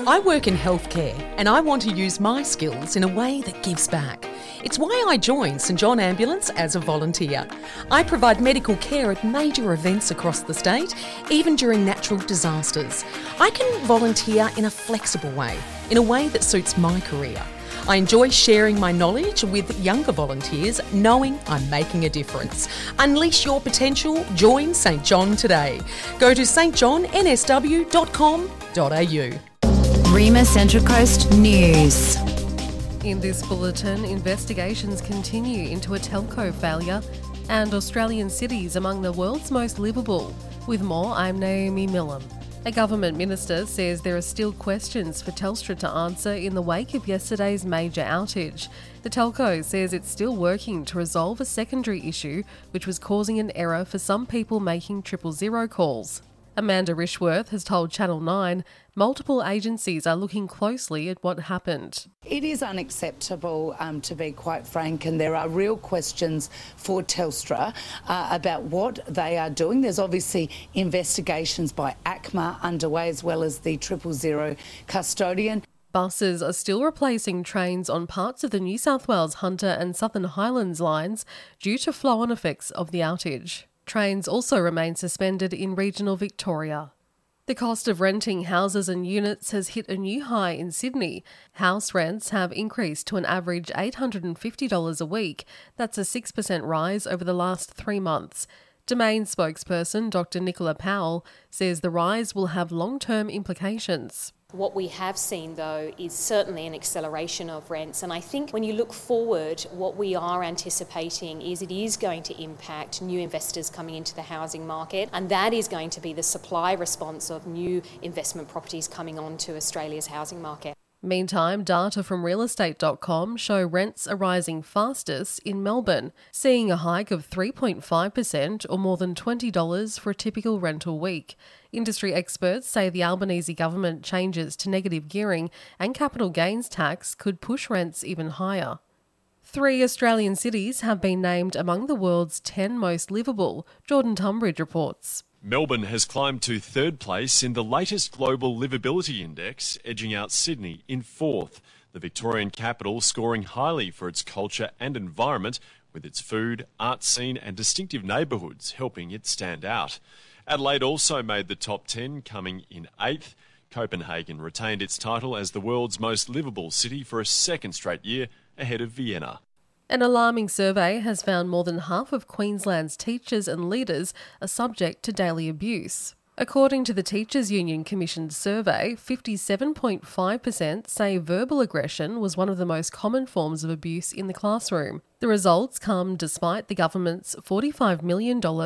I work in healthcare and I want to use my skills in a way that gives back. It's why I joined St John Ambulance as a volunteer. I provide medical care at major events across the state, even during natural disasters. I can volunteer in a flexible way, in a way that suits my career. I enjoy sharing my knowledge with younger volunteers, knowing I'm making a difference. Unleash your potential. Join St John today. Go to stjohnsw.com.au. Rima Central Coast News. In this bulletin, investigations continue into a telco failure and Australian cities among the world's most livable. With more, I'm Naomi Millam. A government minister says there are still questions for Telstra to answer in the wake of yesterday's major outage. The telco says it's still working to resolve a secondary issue which was causing an error for some people making 000 calls. Amanda Rishworth has told Channel 9 multiple agencies are looking closely at what happened. It is unacceptable, to be quite frank, and there are real questions for Telstra about what they are doing. There's obviously investigations by ACMA underway, as well as the 000 custodian. Buses are still replacing trains on parts of the New South Wales Hunter and Southern Highlands lines due to flow-on effects of the outage. Trains also remain suspended in regional Victoria. The cost of renting houses and units has hit a new high in Sydney. House rents have increased to an average $850 a week. That's a 6% rise over the last 3 months. Domain spokesperson Dr. Nicola Powell says the rise will have long-term implications. What we have seen, though, is certainly an acceleration of rents. And I think when you look forward, what we are anticipating is it is going to impact new investors coming into the housing market. And that is going to be the supply response of new investment properties coming onto Australia's housing market. Meantime, data from realestate.com show rents are rising fastest in Melbourne, seeing a hike of 3.5% or more than $20 for a typical rental week. Industry experts say the Albanese government changes to negative gearing and capital gains tax could push rents even higher. 3 Australian cities have been named among the world's 10 most livable, Jordan Tunbridge reports. Melbourne has climbed to 3rd place in the latest Global Livability Index, edging out Sydney in 4th. The Victorian capital scoring highly for its culture and environment, with its food, art scene and distinctive neighbourhoods helping it stand out. Adelaide also made the top 10, coming in 8th. Copenhagen retained its title as the world's most livable city for a 2nd straight year, ahead of Vienna. An alarming survey has found more than half of Queensland's teachers and leaders are subject to daily abuse. According to the Teachers Union commissioned survey, 57.5% say verbal aggression was one of the most common forms of abuse in the classroom. The results come despite the government's $45 million